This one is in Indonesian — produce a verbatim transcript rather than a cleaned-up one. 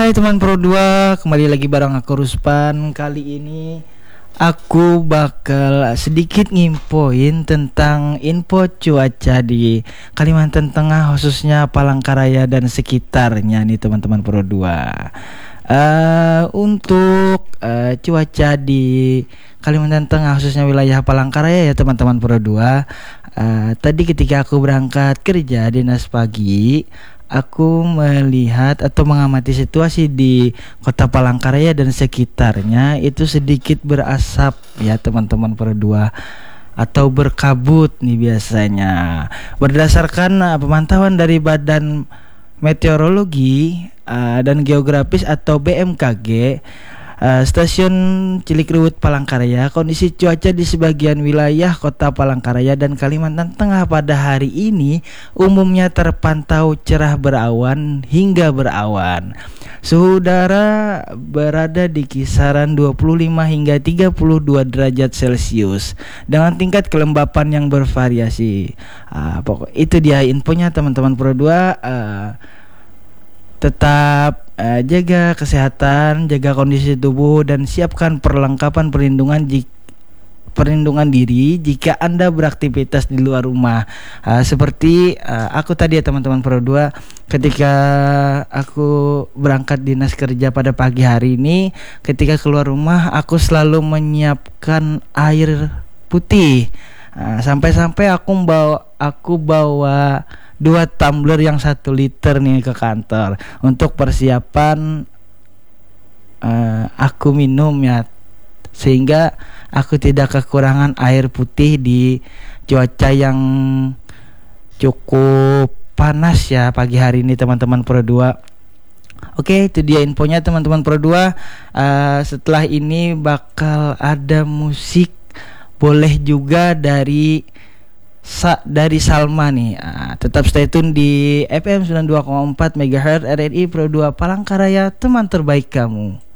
Hai teman Pro dua, kembali lagi bareng aku Ruspan. Kali ini aku bakal sedikit ngimpoin tentang info cuaca di Kalimantan Tengah, khususnya Palangkaraya dan sekitarnya nih teman-teman Pro dua. Uh, untuk uh, cuaca di Kalimantan Tengah, khususnya wilayah Palangkaraya ya teman-teman Pro dua. Uh, tadi ketika aku berangkat kerja dinas pagi, aku melihat atau mengamati situasi di Kota Palangkaraya dan sekitarnya itu sedikit berasap ya teman-teman Pro dua, atau berkabut nih biasanya. Berdasarkan uh, pemantauan dari Badan Meteorologi uh, dan Geografis atau B M K G, Uh, Stasiun Cilikriwut Palangkaraya, kondisi cuaca di sebagian wilayah Kota Palangkaraya dan Kalimantan Tengah pada hari ini umumnya terpantau cerah berawan hingga berawan. Suhu udara berada di kisaran dua puluh lima hingga tiga puluh dua derajat Celcius dengan tingkat kelembapan yang bervariasi. Uh, pokok itu dia infonya teman-teman Pro dua. Uh, tetap uh, jaga kesehatan, jaga kondisi tubuh, dan siapkan perlengkapan perlindungan jika perlindungan diri jika Anda beraktivitas di luar rumah. Uh, seperti uh, aku tadi ya teman-teman Pro dua, ketika aku berangkat dinas kerja pada pagi hari ini, ketika keluar rumah aku selalu menyiapkan air putih. Uh, sampai-sampai aku bawa aku bawa dua tumbler yang satu liter nih ke kantor untuk persiapan uh, aku minum ya, sehingga aku tidak kekurangan air putih di cuaca yang cukup panas ya pagi hari ini teman-teman Pro dua. Oke, itu dia infonya teman-teman Pro dua. Uh, setelah ini bakal ada musik, boleh juga dari Sa dari Salma nih. Ah, tetap stay tune di F M sembilan puluh dua koma empat megahertz R R I Pro dua Palangkaraya, teman terbaik kamu.